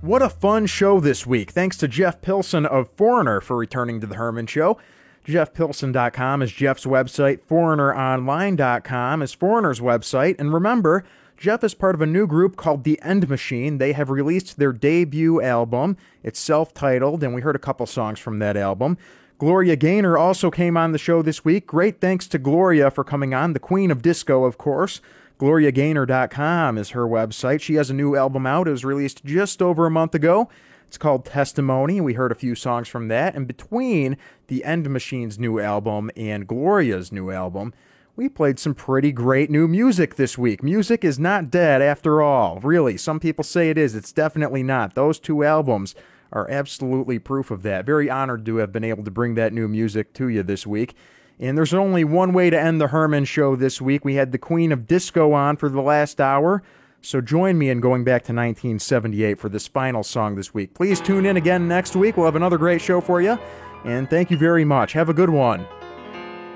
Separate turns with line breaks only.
What a fun show this week. Thanks to Jeff Pilson of Foreigner for returning to the Herman Show. JeffPilson.com is Jeff's website. ForeignerOnline.com is Foreigner's website. And remember, Jeff is part of a new group called The End Machine. They have released their debut album. It's self-titled, and we heard a couple songs from that album. Gloria Gaynor also came on the show this week. Great thanks to Gloria for coming on, the queen of disco, of course. GloriaGaynor.com is her website. She has a new album out. It was released just over a month ago. It's called Testimony. We heard a few songs from that. And between The End Machine's new album and Gloria's new album, we played some pretty great new music this week. Music is not dead after all. Really, some people say it is. It's definitely not. Those two albums are absolutely proof of that. Very honored to have been able to bring that new music to you this week. And there's only one way to end the Herman Show this week. We had the Queen of Disco on for the last hour, so join me in going back to 1978 for this final song this week. Please tune in again next week. We'll have another great show for you, and thank you very much. Have a good one.